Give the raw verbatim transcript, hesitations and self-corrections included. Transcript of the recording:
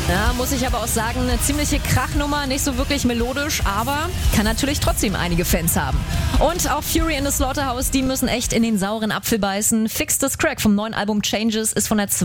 Ja, muss ich aber auch sagen, eine ziemliche Krachnummer, nicht so wirklich melodisch, aber kann natürlich trotzdem einige Fans haben. Und auch Fury in the Slaughterhouse, die müssen echt in den sauren Apfel beißen. Fix this Crack vom neuen Album Changes ist von der